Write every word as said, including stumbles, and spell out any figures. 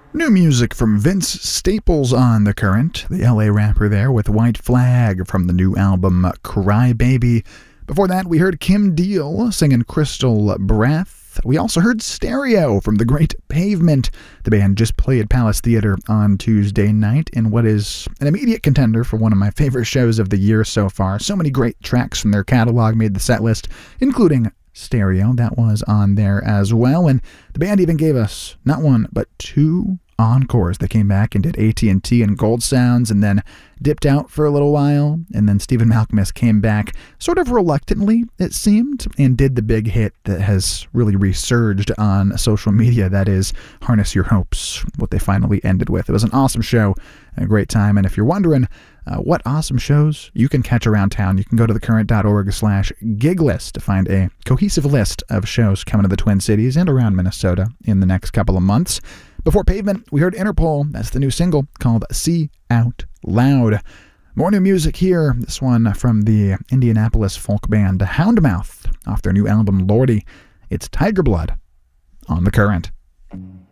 New music from Vince Staples on The Current, the L A rapper there, with White Flag from the new album Cry Baby. Before that, we heard Kim Deal singing Crystal Breath. We also heard Stereo from the great Pavement. The band just played Palace Theater on Tuesday night in what is an immediate contender for one of my favorite shows of the year so far. So many great tracks from their catalog made the set list, including Stereo. That was on there as well. And the band even gave us not one, but two encores. They came back and did A T and T and Gold Sounds and then dipped out for a little while. And then Stephen Malkmus came back sort of reluctantly, it seemed, and did the big hit that has really resurged on social media. That is Harness Your Hopes, what they finally ended with. It was an awesome show, a great time. And if you're wondering uh, what awesome shows you can catch around town, you can go to thecurrent.org slash gig list to find a cohesive list of shows coming to the Twin Cities and around Minnesota in the next couple of months. Before Pavement, we heard Interpol. That's the new single called See Out Loud. More new music here. This one from the Indianapolis folk band Houndmouth off their new album Lordy. It's Tiger Blood on The Current.